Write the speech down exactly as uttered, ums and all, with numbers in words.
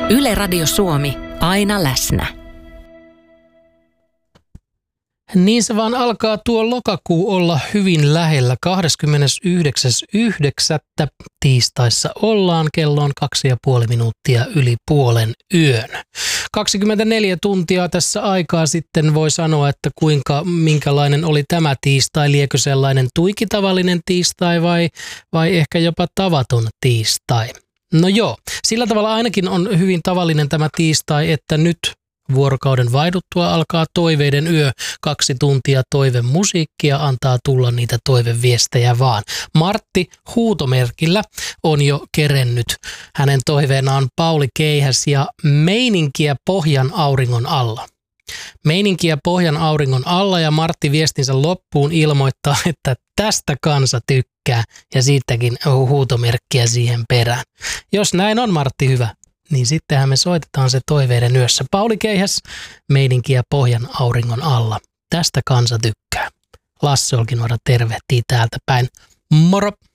Yle Radio Suomi, aina läsnä. Niin se vaan alkaa tuo lokakuu olla hyvin lähellä. kahdeskymmenesyhdeksäs yhdeksättä tiistaissa ollaan, kello on kaksi ja puoli minuuttia yli puolen yön. kaksikymmentäneljä tuntia tässä aikaa sitten voi sanoa, että kuinka, minkälainen oli tämä tiistai. Liekö sellainen tuikitavallinen tiistai vai, vai ehkä jopa tavaton tiistai? No joo, sillä tavalla ainakin on hyvin tavallinen tämä tiistai, että nyt vuorokauden vaihduttua alkaa toiveiden yö, kaksi tuntia toivemusiikkia, antaa tulla niitä toiveviestejä vaan. Martti huutomerkillä on jo kerennyt. Hänen toiveena on Pauli Keihäs ja Meininkiä pohjan auringon alla. Meininkiä pohjan auringon alla ja Martti viestinsä loppuun ilmoittaa, että tästä kansa tykkää ja siitäkin huutomerkkiä siihen perään. Jos näin on, Martti, hyvä, niin sittenhän me soitetaan se toiveiden yössä. Pauli Keihäs, Meininkiä pohjan auringon alla. Tästä kansa tykkää. Lasse Olkinuora tervehtii täältä päin. Moro!